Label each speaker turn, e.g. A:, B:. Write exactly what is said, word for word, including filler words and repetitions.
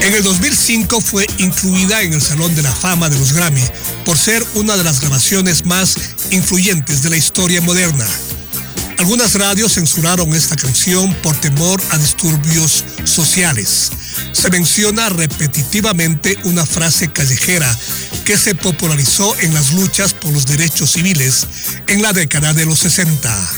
A: En el dos mil cinco fue incluida en el Salón de la Fama de los Grammy por ser una de las grabaciones más influyentes de la historia moderna. Algunas radios censuraron esta canción por temor a disturbios sociales. Se menciona repetitivamente una frase callejera que se popularizó en las luchas por los derechos civiles en la década de los sesenta.